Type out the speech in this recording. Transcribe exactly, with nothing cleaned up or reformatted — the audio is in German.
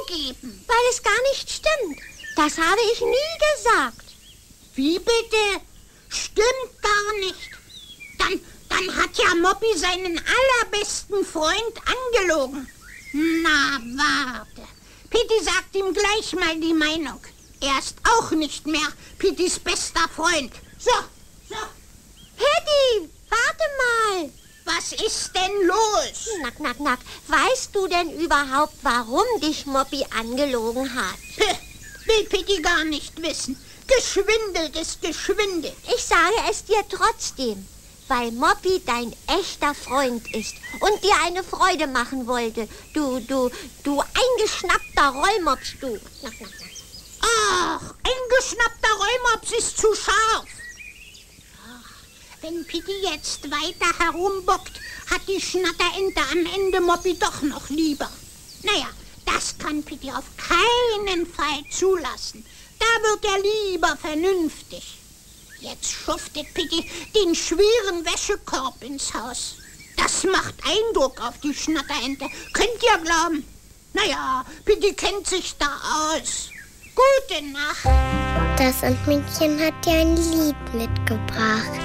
zugeben. Weil es gar nicht stimmt. Das habe ich nie gesagt. Wie bitte? Stimmt gar nicht. Dann, dann hat ja Moppy seinen allerbesten Freund angelogen. Na, warte. Pitti sagt ihm gleich mal die Meinung. Er ist auch nicht mehr Pittis bester Freund. So, so. Hedy, warte mal. Was ist denn los? Nack, nack, nack. Weißt du denn überhaupt, warum dich Moppy angelogen hat? Puh, will Pitti gar nicht wissen. Geschwindelt ist geschwindelt. Ich sage es dir trotzdem, weil Moppy dein echter Freund ist und dir eine Freude machen wollte. Du, du, du eingeschnappter Rollmops, du. Nack, nack, nack. Ach, ein geschnappter Rollmops ist zu scharf. Ach, wenn Pitti jetzt weiter herumbockt, hat die Schnatterente am Ende Moppy doch noch lieber. Naja, das kann Pitti auf keinen Fall zulassen. Da wird er lieber vernünftig. Jetzt schuftet Pitti den schweren Wäschekorb ins Haus. Das macht Eindruck auf die Schnatterente. Könnt ihr glauben? Naja, Pitti kennt sich da aus. Gute Nacht. Das Sandmännchen hat dir ein Lied mitgebracht.